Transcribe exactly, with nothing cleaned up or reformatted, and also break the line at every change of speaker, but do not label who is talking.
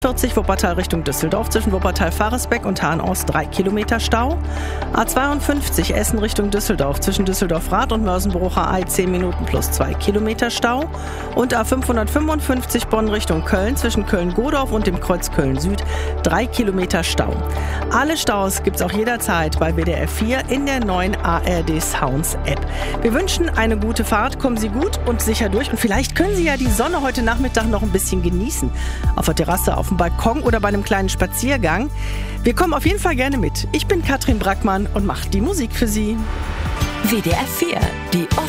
vierzig Wuppertal Richtung Düsseldorf zwischen Wuppertal-Faresbeck und Hahn-Ost drei Kilometer Stau. A zweiundfünfzig Essen Richtung Düsseldorf zwischen Düsseldorf-Rath und Mörsenbrucher-Ei zehn Minuten plus zwei Kilometer Stau. Und A fünfhundertfünfundfünfzig Bonn Richtung Köln zwischen Köln-Godorf und dem Kreuz Köln-Süd drei Kilometer Stau. Alle Staus gibt's auch jederzeit bei W D R vier in der neuen A R D Sounds App. Wir wünschen eine gute Fahrt, kommen Sie gut und sicher durch und vielleicht können Sie ja die Sonne heute Nachmittag noch ein bisschen genießen. Auf der Terrasse, auf dem Balkon oder bei einem kleinen Spaziergang. Wir kommen auf jeden Fall gerne mit. Ich bin Katrin Brackmann und mache die Musik für Sie.
W D R vier, die